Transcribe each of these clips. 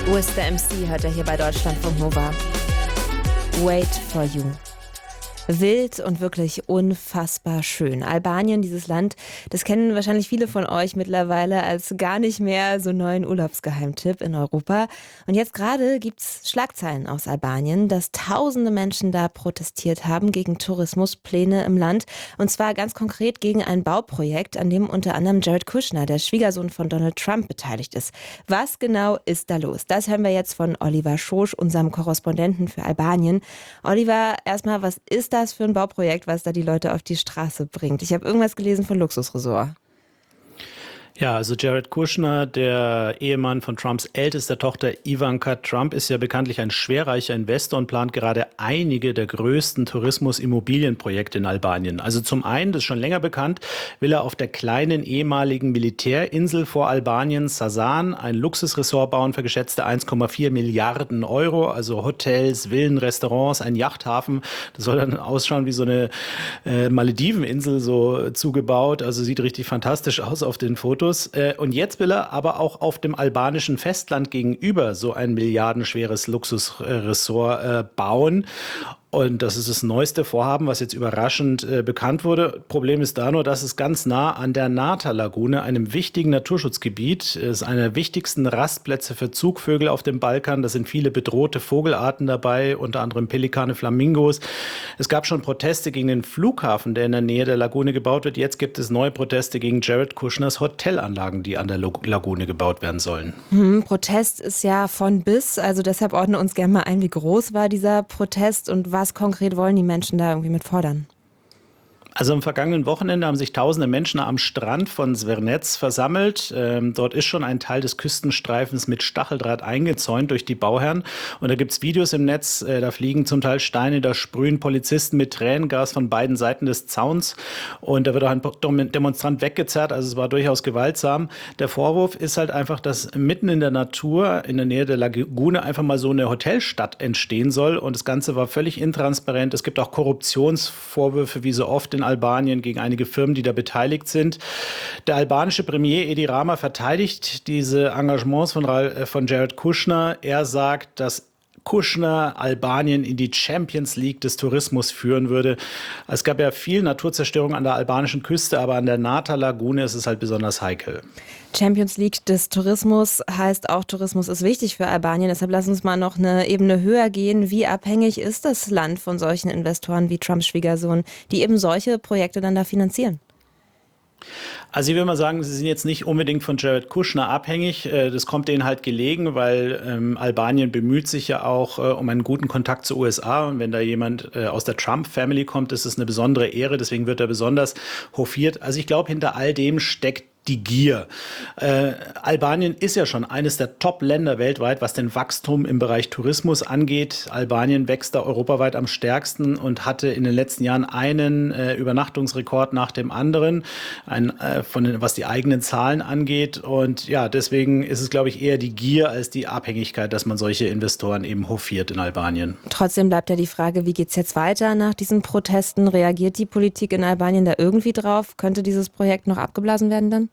Who the MC hört er hier bei Deutschlandfunk Nova. Wait for you. Wild und wirklich unfassbar schön. Albanien, dieses Land, das kennen wahrscheinlich viele von euch mittlerweile als gar nicht mehr so neuen Urlaubsgeheimtipp in Europa. Und jetzt gerade gibt's Schlagzeilen aus Albanien, dass tausende Menschen da protestiert haben gegen Tourismuspläne im Land. Und zwar ganz konkret gegen ein Bauprojekt, an dem unter anderem Jared Kushner, der Schwiegersohn von Donald Trump, beteiligt ist. Was genau ist da los? Das hören wir jetzt von Oliver Schosch, unserem Korrespondenten für Albanien. Oliver, erstmal, was ist das für ein Bauprojekt, was da die Leute auf die Straße bringt? Ich habe irgendwas gelesen von Luxusresort. Ja, also Jared Kushner, der Ehemann von Trumps ältester Tochter Ivanka Trump, ist ja bekanntlich ein schwerreicher Investor und plant gerade einige der größten Tourismus-Immobilienprojekte in Albanien. Also zum einen, das ist schon länger bekannt, will er auf der kleinen ehemaligen Militärinsel vor Albanien, Sasan, ein Luxusresort bauen für geschätzte 1,4 Milliarden Euro. Also Hotels, Villen, Restaurants, ein Yachthafen. Das soll dann ausschauen wie so eine Malediveninsel so zugebaut. Also sieht richtig fantastisch aus auf den Fotos. Und jetzt will er aber auch auf dem albanischen Festland gegenüber so ein milliardenschweres Luxusressort bauen. Und das ist das neueste Vorhaben, was jetzt überraschend bekannt wurde. Problem ist da nur, dass es ganz nah an der Nata-Lagune, einem wichtigen Naturschutzgebiet, ist einer der wichtigsten Rastplätze für Zugvögel auf dem Balkan. Da sind viele bedrohte Vogelarten dabei, unter anderem Pelikane, Flamingos. Es gab schon Proteste gegen den Flughafen, der in der Nähe der Lagune gebaut wird. Jetzt gibt es neue Proteste gegen Jared Kushners Hotelanlagen, die an der Lagune gebaut werden sollen. Protest ist ja von bis, also deshalb ordne uns gerne mal ein, wie groß war dieser Protest und was konkret wollen die Menschen da irgendwie mit fordern? Also am vergangenen Wochenende haben sich tausende Menschen am Strand von Zvernec versammelt. Dort ist schon ein Teil des Küstenstreifens mit Stacheldraht eingezäunt durch die Bauherren. Und da gibt's Videos im Netz, da fliegen zum Teil Steine, da sprühen Polizisten mit Tränengas von beiden Seiten des Zauns. Und da wird auch ein Demonstrant weggezerrt, also es war durchaus gewaltsam. Der Vorwurf ist halt einfach, dass mitten in der Natur, in der Nähe der Lagune, einfach mal so eine Hotelstadt entstehen soll. Und das Ganze war völlig intransparent. Es gibt auch Korruptionsvorwürfe, wie so oft in Albanien, gegen einige Firmen, die da beteiligt sind. Der albanische Premier Edi Rama verteidigt diese Engagements von Jared Kushner. Er sagt, dass Kushner Albanien in die Champions League des Tourismus führen würde. Es gab ja viel Naturzerstörung an der albanischen Küste, aber an der Nata-Lagune ist es halt besonders heikel. Champions League des Tourismus heißt auch, Tourismus ist wichtig für Albanien. Deshalb lass uns mal noch eine Ebene höher gehen. Wie abhängig ist das Land von solchen Investoren wie Trumps Schwiegersohn, die eben solche Projekte dann da finanzieren? Also ich will mal sagen, sie sind jetzt nicht unbedingt von Jared Kushner abhängig. Das kommt denen halt gelegen, weil Albanien bemüht sich ja auch um einen guten Kontakt zur USA. Und wenn da jemand aus der Trump-Family kommt, ist es eine besondere Ehre. Deswegen wird er besonders hofiert. Also ich glaube, hinter all dem steckt die Gier. Albanien ist ja schon eines der Top-Länder weltweit, was den Wachstum im Bereich Tourismus angeht. Albanien wächst da europaweit am stärksten und hatte in den letzten Jahren einen Übernachtungsrekord nach dem anderen, was die eigenen Zahlen angeht. Und ja, deswegen ist es, glaube ich, eher die Gier als die Abhängigkeit, dass man solche Investoren eben hofiert in Albanien. Trotzdem bleibt ja die Frage, wie geht's jetzt weiter nach diesen Protesten? Reagiert die Politik in Albanien da irgendwie drauf? Könnte dieses Projekt noch abgeblasen werden dann?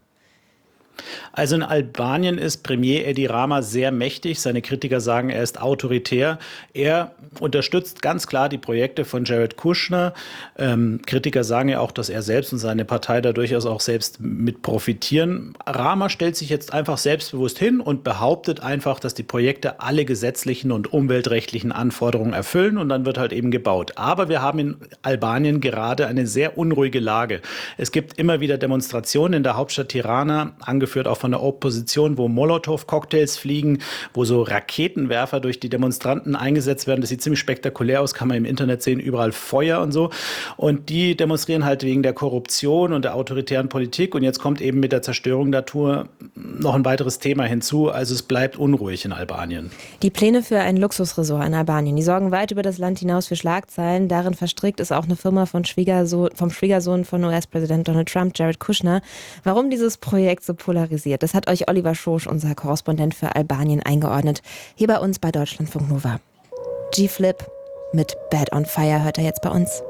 Also in Albanien ist Premier Edi Rama sehr mächtig. Seine Kritiker sagen, er ist autoritär. Er unterstützt ganz klar die Projekte von Jared Kushner. Kritiker sagen ja auch, dass er selbst und seine Partei da durchaus auch selbst mit profitieren. Rama stellt sich jetzt einfach selbstbewusst hin und behauptet einfach, dass die Projekte alle gesetzlichen und umweltrechtlichen Anforderungen erfüllen und dann wird halt eben gebaut. Aber wir haben in Albanien gerade eine sehr unruhige Lage. Es gibt immer wieder Demonstrationen in der Hauptstadt Tirana, angeführt auch von der Opposition, wo Molotow-Cocktails fliegen, wo so Raketenwerfer durch die Demonstranten eingesetzt werden. Das sieht ziemlich spektakulär aus, kann man im Internet sehen, überall Feuer und so. Und die demonstrieren halt wegen der Korruption und der autoritären Politik. Und jetzt kommt eben mit der Zerstörung der Natur noch ein weiteres Thema hinzu. Also es bleibt unruhig in Albanien. Die Pläne für ein Luxusresort in Albanien, die sorgen weit über das Land hinaus für Schlagzeilen. Darin verstrickt ist auch eine Firma vom Schwiegersohn von US-Präsident Donald Trump, Jared Kushner. Warum dieses Projekt so polarisiert? Das hat euch Oliver Schosch, unser Korrespondent für Albanien, eingeordnet. Hier bei uns bei Deutschlandfunk Nova. G-Flip mit Bad on Fire hört er jetzt bei uns.